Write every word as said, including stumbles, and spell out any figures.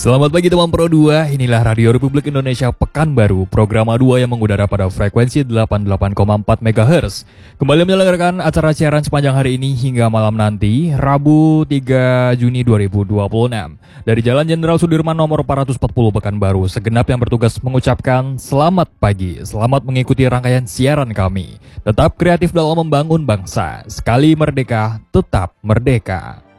Selamat pagi teman Pro dua, inilah Radio Republik Indonesia Pekanbaru, program A dua yang mengudara pada frekuensi delapan puluh delapan koma empat megahertz. Kembali menyelenggarakan acara siaran sepanjang hari ini hingga malam nanti, Rabu tiga Juni dua ribu dua puluh enam. Dari Jalan Jenderal Sudirman nomor empat ratus empat puluh Pekanbaru, segenap yang bertugas mengucapkan selamat pagi, selamat mengikuti rangkaian siaran kami. Tetap kreatif dalam membangun bangsa, sekali merdeka, tetap merdeka.